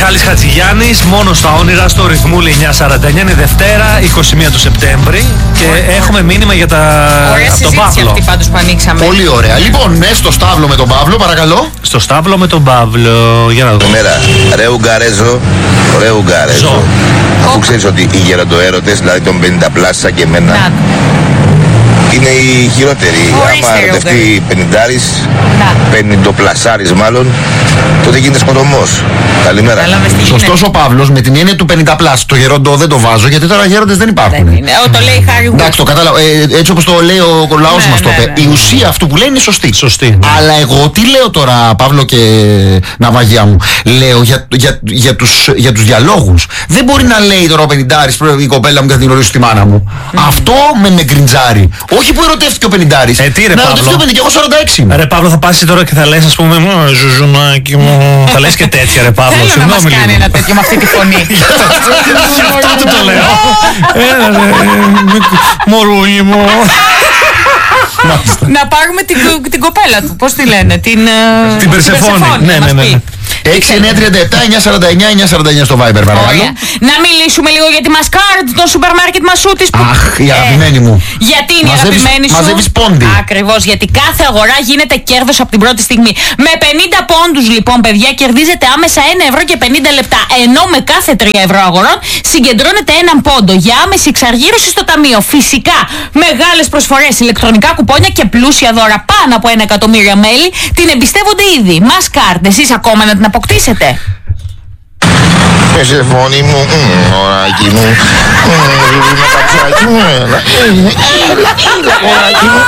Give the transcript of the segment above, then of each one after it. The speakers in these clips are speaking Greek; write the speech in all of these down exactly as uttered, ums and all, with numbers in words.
Μιχάλης Χατζηγιάννης, μόνο στα όνειρα στο Ρυθμούλη εννιακόσια σαράντα εννιά. Είναι Δευτέρα, είκοσι μία του Σεπτέμβρη. Και ωραία. Έχουμε μήνυμα για τα. Ωραία συζήτηση αυτή πάντως που ανοίξαμε. Πολύ ωραία. Λοιπόν, ναι, στο Σταύλο με τον Παύλο, παρακαλώ. Στο Σταύλο με τον Παύλο. Για να δούμε. Καλημέρα. Ρε Ουγγαρέζο, ρε Ουγγαρέζο. Αφού ξέρεις ότι οι γεροντοέρωτες, δηλαδή τον πενήντα πλάς σαν και εμένα, να. είναι οι χειρότεροι. Άμα ερωτευτεί πενηντάρης, πενηντοπλασάρης μάλλον, τότε γίνεται σκοτωμός. Καλημέρα. Σωστός ο Παύλος με την έννοια του πενήντα πλάς. Το γερόντο δεν το βάζω γιατί τώρα γέροντες δεν υπάρχουν. Δεν είναι. Ο, το λέει Χάρη Γουκ. Εντάξει, το κατάλαβα. Ε, έτσι όπως το λέει ο λαός ναι, μας το ναι, είπε. ναι. Η ουσία αυτού που λέει είναι σωστή. Σωστή. Ναι. Αλλά εγώ τι λέω τώρα, Παύλο και ναυαγιά μου. Λέω για, για, για, τους, για τους διαλόγους. Δεν μπορεί να λέει τώρα ο πενηντάρης η κοπέλα μου και θα την γνωρίσω τη μάνα μου. Mm. Αυτό με με γκριντζάρει. Όχι που ερωτεύτηκε ο πενηντάρης. Ε, τι ρε, να ερωτεύτηκε ο πενηντάρης και εγώ σαράντα έξι. Ρε Παύλο, θα πας τώρα και θα λες, ας πούμε, μου ζουζουνάκι μου. Θα λες και τέτοια, ρε Παύλο. Θέλω να μας κάνει ένα τέτοιο με αυτή τη φωνή. Γι' αυτό του το λέω. Έλα ρε, μωρούλι μου. Να πάρουμε την κοπέλα του, πώς τη λένε, την Την Περσεφόνη. Ναι, ναι, ναι. έξι εννιά τριάντα επτά εννιακόσια σαράντα εννιά εννιακόσια σαράντα εννιά στο Viber, παρακαλώ. Να μιλήσουμε λίγο για τη μασκάρτ των σούπερ μάρκετ Μασούτης που... Αχ, η αγαπημένη μου. Γιατί είναι η Μαζεύεις, αγαπημένη σου? Μαζεύεις πόντι. Ακριβώς, γιατί κάθε αγορά γίνεται κέρδος από την πρώτη στιγμή. Με πενήντα πόντους λοιπόν, παιδιά, κερδίζετε άμεσα ένα ευρώ και πενήντα λεπτά. Ενώ με κάθε τρία ευρώ αγορών συγκεντρώνετε έναν πόντο για άμεση εξαργύρωση στο ταμείο. Φυσικά, μεγάλες προσφορές, ηλεκτρονικά κουπόνια και πλούσια δώρα. Πάνω από ένα εκατομμύριο μέλη την εμπιστεύονται ήδη. Μασκάρτ, εσείς ακόμα να την αποκτήσετε? Περσεφόνη μου, ωράκι μου, ζουζουνό καψάκι μου, έλα, έλα, έλα, ωράκι μου.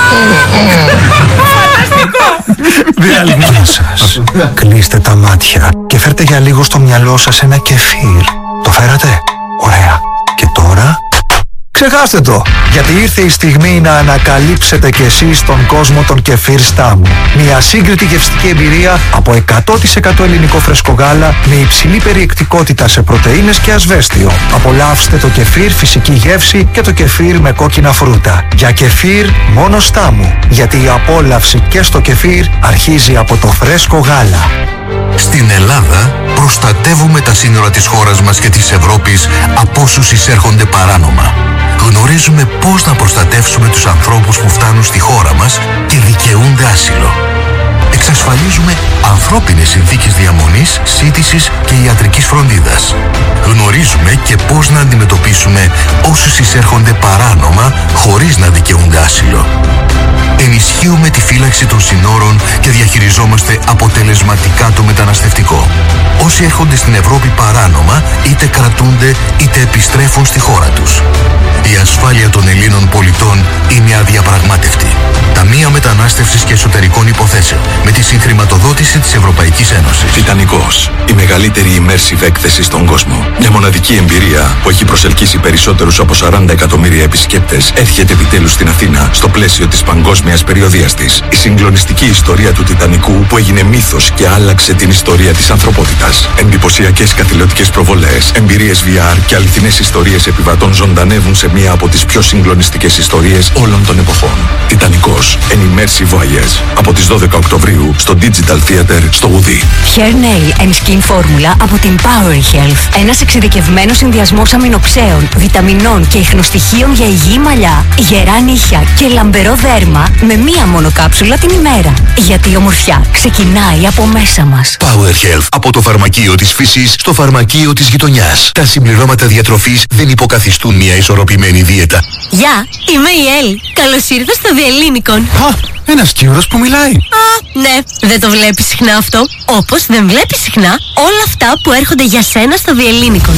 Φανταστικό! Διάλειμμα σας. Κλείστε τα μάτια και φέρτε για λίγο στο μυαλό σας ένα κεφίρ. Το φέρατε? Ωραία. Και τώρα... ξεχάστε το, γιατί ήρθε η στιγμή να ανακαλύψετε κι εσείς τον κόσμο των κεφίρ Στάμου. Μια σύγκριτη γευστική εμπειρία από εκατό τοις εκατό ελληνικό φρέσκο γάλα με υψηλή περιεκτικότητα σε πρωτεΐνες και ασβέστιο. Απολαύστε το κεφίρ φυσική γεύση και το κεφίρ με κόκκινα φρούτα. Για κεφίρ μόνο Στάμου, γιατί η απόλαυση και στο κεφίρ αρχίζει από το φρέσκο γάλα. Στην Ελλάδα προστατεύουμε τα σύνορα της χώρας μας και της Ευρώπης από όσους εισέρχονται παράνομα. Γνωρίζουμε πώς να προστατεύσουμε τους ανθρώπους που φτάνουν στη χώρα μας και δικαιούνται άσυλο. Εξασφαλίζουμε ανθρώπινες συνθήκες διαμονής, σύντησης και ιατρικής φροντίδας. Γνωρίζουμε και πώς να αντιμετωπίσουμε όσους εισέρχονται παράνομα χωρίς να δικαιούνται άσυλο. Ενισχύουμε τη φύλαξη των συνόρων και διαχειριζόμαστε αποτελεσματικά το μεταναστευτικό. Όσοι έρχονται στην Ευρώπη παράνομα, είτε κρατούνται είτε επιστρέφουν στη χώρα τους. Η ασφάλεια των Ελλήνων πολιτών είναι αδιαπραγμάτευτη. Ταμεία Μετανάστευσης και Εσωτερικών Υποθέσεων με τη συγχρηματοδότηση της Ευρωπαϊκής Ένωσης. Τιτανικός, η μεγαλύτερη immersive έκθεση στον κόσμο. Μια μοναδική εμπειρία που έχει προσελκύσει περισσότερους από σαράντα εκατομμύρια επισκέπτες έρχεται επιτέλους στην Αθήνα στο πλαίσιο της παγκόσμιας περιοδίας της. Η συγκλονιστική ιστορία του Τιτανικού που έγινε μύθος και άλλαξε την ιστορία της ανθρωπότητας. Εντυπωσιακές καθηλωτικές προβολές, εμπειρίες βι αρ και αληθινές ιστορίες επιβατών ζωντανεύουν σε μία από τις πιο συγκλονιστικές ιστορίες όλων των εποχών. Τιτανικός, an immersive voyage. Από τις δώδεκα Οκτωβρίου στο Digital Theater στο Ουδί. Hair Nail and Skin Formula από την Power Health. Ένας εξειδικευμένος συνδυασμός αμινοξέων, βιταμινών και ιχνοστοιχείων για υγιή μαλλιά, γερά νύχια και λαμπερό δέρμα με μία μόνο κάψουλα την ημέρα. Γιατί η ομορφιά ξεκινάει από μέσα μας. Power Health. Από το φαρμακείο της φύσης στο φαρμακείο της γειτονιάς. Τα συμπληρώματα διατροφής δεν υποκαθιστούν μια ισορροπημένη δίαιτα. Γεια, είμαι η Ελ. Καλώς ήρθα στο Διελλήνικον. Α, ένας κύριος που μιλάει. Α, ναι, δεν το βλέπεις συχνά αυτό. Όπως δεν βλέπεις συχνά όλα αυτά που έρχονται για σένα στο Διελλήνικον.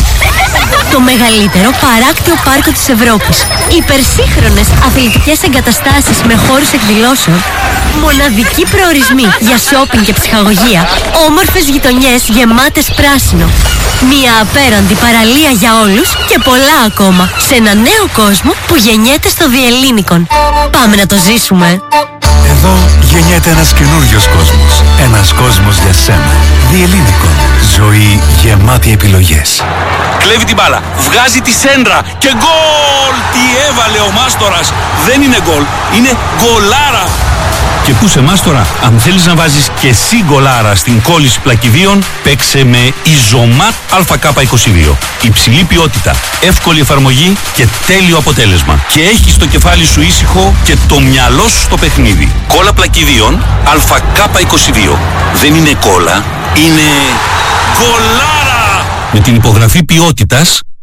Το μεγαλύτερο παράκτιο πάρκο της Ευρώπης. Υπερσύγχρονες αθλητικές εγκαταστάσεις με χώρους εκδηλώσεων. Μοναδικοί προορισμοί για σόπινγκ και ψυχαγωγία. Όμορφες γειτονιές γεμάτες πράσινο. Μια απέραντη παραλία για όλους και πολλά ακόμα. Σε ένα νέο κόσμο που γεννιέται στο Διελλήνικον. Πάμε να το ζήσουμε. Εδώ γεννιέται ένας καινούριος κόσμος. Ένας κόσμος για σένα. Διελλήνικον. Ζωή γεμάτη επιλογές. Κλέβει την μπάλα, βγάζει τη σέντρα και γκολ! Τι έβαλε ο Μάστορας! Δεν είναι γκολ, είναι γκολάρα! Και πού σε εμάς τώρα, αν θέλεις να βάζεις και εσύ γκολάρα στην κόλληση πλακιδίων, παίξε με Isomat Α K είκοσι δύο. Υψηλή ποιότητα, εύκολη εφαρμογή και τέλειο αποτέλεσμα. Και έχεις το κεφάλι σου ήσυχο και το μυαλό σου στο παιχνίδι. Κόλλα πλακιδίων Α K είκοσι δύο. Δεν είναι κόλλα, είναι γκολάρα! Με την υπογραφή ποιότητας